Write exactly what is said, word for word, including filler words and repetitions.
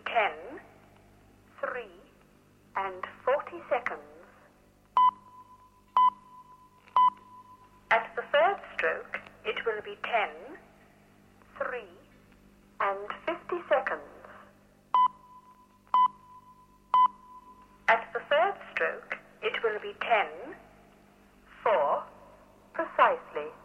ten, three, and forty seconds. At the third stroke, it will be ten, three, and fifty seconds. At the third stroke, it will be ten, four, precisely.